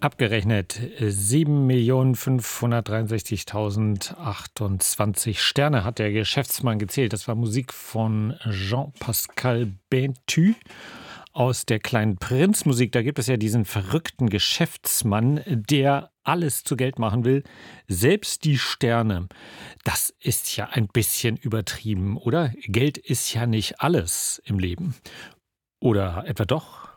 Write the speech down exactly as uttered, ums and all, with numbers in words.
Abgerechnet sieben Millionen fünfhundertdreiundsechzigtausendachtundzwanzig Sterne hat der Geschäftsmann gezählt. Das war Musik von Jean-Pascal Bentu aus der Kleinen Prinz-Musik. Da gibt es ja diesen verrückten Geschäftsmann, der alles zu Geld machen will, selbst die Sterne. Das ist ja ein bisschen übertrieben, oder? Geld ist ja nicht alles im Leben. Oder etwa doch?